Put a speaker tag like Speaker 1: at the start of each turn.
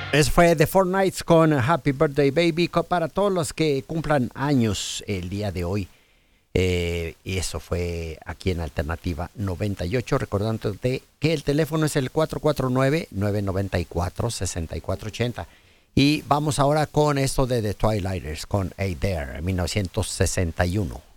Speaker 1: Eso fue The Four Nights con Happy Birthday Baby para todos los que cumplan años el día de hoy. Y eso fue aquí en Alternativa 98, recordándote que el teléfono es el 449-994-6480. Y vamos ahora con esto de The Twilighters con A There, en 1961.